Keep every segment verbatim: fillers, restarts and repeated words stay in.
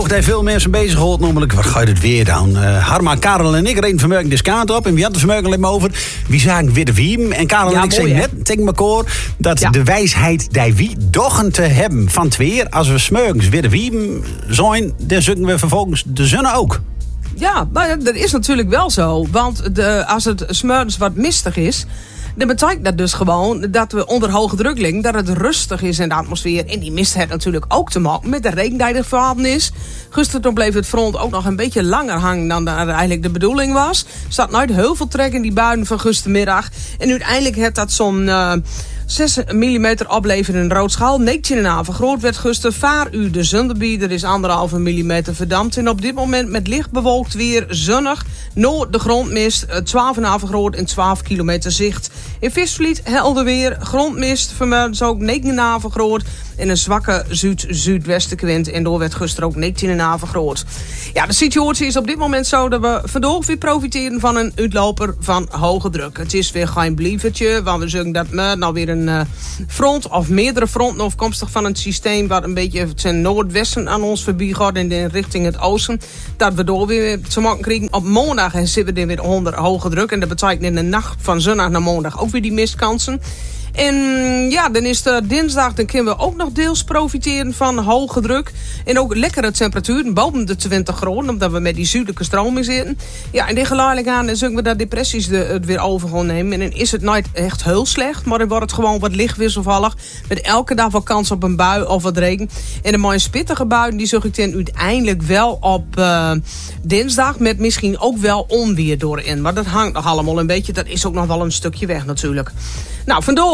dag daar veel mensen bezig gehoord, namelijk wat gaat het weer dan? Uh, Harma, Karel en ik reden vanmorgen de kaart op en wie had het vanmorgen alleen maar over? Wie zagen weer de wiem? En Karel ja, en ik zeggen net tegen elkaar dat ja. de wijsheid die wie dochen te hebben van het weer, als we smorgens weer de wiem zijn, dan zoeken we vervolgens de zon ook. Ja, maar dat is natuurlijk wel zo. Want de, als het 's morgens wat mistig is, dan betekent dat dus gewoon dat we onder hoge druk liggen, dat het rustig is in de atmosfeer. En die mist heeft natuurlijk ook te maken met de regen die er voorhanden is. Gisteren bleef het front ook nog een beetje langer hangen dan de, eigenlijk de bedoeling was. Er staat nooit heel veel trek in die buien van gistermiddag. En uiteindelijk heeft dat zo'n Uh, zes millimeter opleveren in Roodschaal. negentien komma vijf groot werd gisteren. Vaar u de zonnebieder is anderhalve millimeter verdampt. En op dit moment met licht bewolkt weer zonnig. Noord de grondmist, twaalf komma vijf groot en twaalf kilometer zicht. In Visvliet helder weer, grondmist, vanmiddag ook negen komma vijf groot. En een zwakke zuid-zuidwestenwind. En door werd gisteren ook negentien komma vijf groot. Ja, de situatie is op dit moment zo dat we vandaag weer profiteren van een uitloper van hoge druk. Het is weer geen blievertje, want we zeggen dat we nou weer een uh, front of meerdere fronten afkomstig van het systeem wat een beetje ten noordwesten aan ons voorbij gaat en in richting het oosten. Dat we door weer te maken krijgen. Op maandag zitten we er weer onder hoge druk. En dat betekent in de nacht van zondag naar maandag ook weer die mistkansen. En ja, dan is de dinsdag, dan kunnen we ook nog deels profiteren van hoge druk. En ook lekkere temperaturen, boven de twintig graden, omdat we met die zuidelijke stroming zitten. Ja, en die geleidelijk aan, dan zullen we dat depressies de, het weer over gaan nemen. En dan is het nooit echt heel slecht, maar dan wordt het gewoon wat licht wisselvallig. Met elke dag wel kans op een bui of wat regen. En de mooie spittige buien, die zag ik dan uiteindelijk wel op uh, dinsdag. Met misschien ook wel onweer doorin. Maar dat hangt nog allemaal een beetje, dat is ook nog wel een stukje weg natuurlijk. Nou, vandaag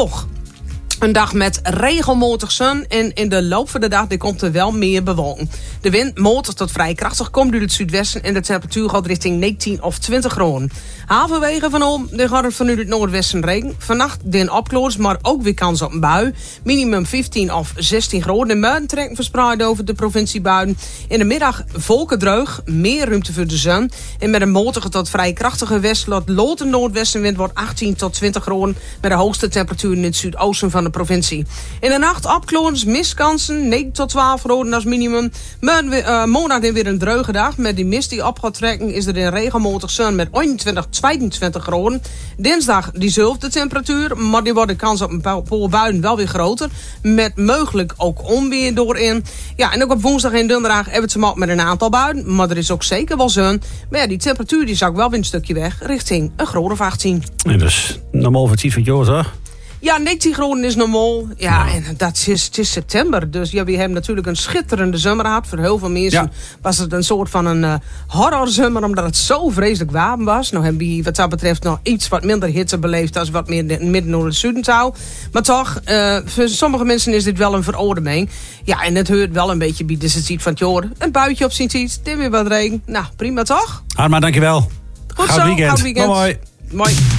een dag met regelmatig zon en in de loop van de dag die komt er wel meer bewolking. De wind matig tot vrij krachtig komt uit het zuidwesten en de temperatuur gaat richting negentien of twintig graden. Halverwege van om, dan gaat het vanuit het noordwesten regen. Vannacht den opklaars, maar ook weer kans op een bui. Minimum vijftien of zestien graden. De muiden trekken verspreid over de provinciebuiden. In de middag wolkendreug, meer ruimte voor de zon. En met een matige tot vrij krachtige westelijk lood en noordwestenwind wordt achttien tot twintig graden. Met de hoogste temperatuur in het zuidoosten van de provincie. In de nacht opklaars, mistkansen, negen tot twaalf graden als minimum. Maandag uh, weer een dreuge dag. Met die mist die op gaat trekken is er in regelmatig zon met eenentwintig, tweeëntwintig graden. Dinsdag diezelfde temperatuur, maar die wordt de kans op een paar buien wel weer groter. Met mogelijk ook onweer doorin. Ja, en ook op woensdag en donderdag hebben we te maken met een aantal buien. Maar er is ook zeker wel zon. Maar ja, die temperatuur die zak wel weer een stukje weg richting een graad of achttien. En dus normaal voor het iets van jou, toch? Ja, negentien graden is normaal. Ja, en dat is, het is september. Dus ja, we hebben natuurlijk een schitterende zomer gehad. Voor heel veel mensen ja. was het een soort van een uh, horrorzomer, omdat het zo vreselijk warm was. Nou hebben we wat dat betreft nog iets wat minder hitte beleefd als wat meer midden door het zuiden touw. Maar toch, uh, voor sommige mensen is dit wel een verodeming. Ja, en het hoort wel een beetje bij de tijd van het jaar. Een buitje op zijn tijd, dan weer wat regen. Nou, prima toch? Harma, dankjewel. Goed Goud zo, weekend. Goud weekend. Mooi. Mooi.